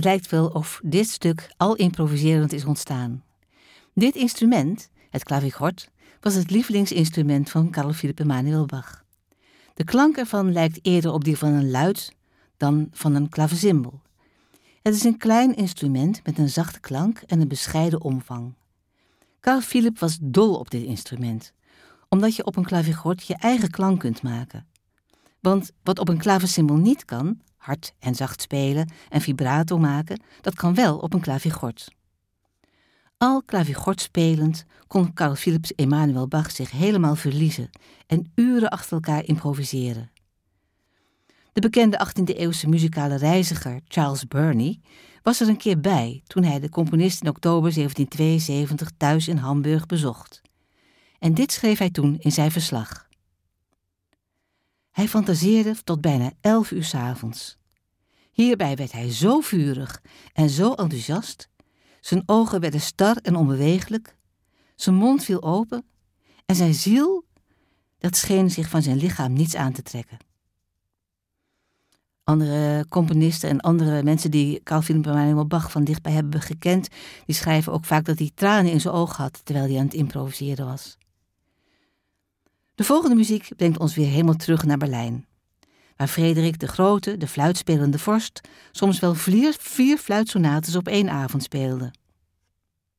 Het lijkt wel of dit stuk al improviserend is ontstaan. Dit instrument, het clavigord, was het lievelingsinstrument van Carl Philipp Emanuel Bach. De klank ervan lijkt eerder op die van een luit dan van een klavecimbal. Het is een klein instrument met een zachte klank en een bescheiden omvang. Carl Philipp was dol op dit instrument, omdat je op een clavigord je eigen klank kunt maken. Want wat op een klavecimbal niet kan, hard en zacht spelen en vibrato maken, dat kan wel op een clavigord. Al clavigord spelend kon Carl Philipp Emanuel Bach zich helemaal verliezen en uren achter elkaar improviseren. De bekende 18e-eeuwse muzikale reiziger Charles Burney was er een keer bij toen hij de componist in oktober 1772 thuis in Hamburg bezocht. En dit schreef hij toen in zijn verslag. Hij fantaseerde tot bijna 11 uur 's avonds. Hierbij werd hij zo vurig en zo enthousiast. Zijn ogen werden star en onbeweeglijk. Zijn mond viel open. En zijn ziel, dat scheen zich van zijn lichaam niets aan te trekken. Andere componisten en andere mensen die Carl Philipp Emanuel Bach van dichtbij hebben gekend, die schrijven ook vaak dat hij tranen in zijn ogen had terwijl hij aan het improviseren was. De volgende muziek brengt ons weer helemaal terug naar Berlijn, waar Frederik de Grote, de fluitspelende vorst, soms wel vier fluitsonates op één avond speelde.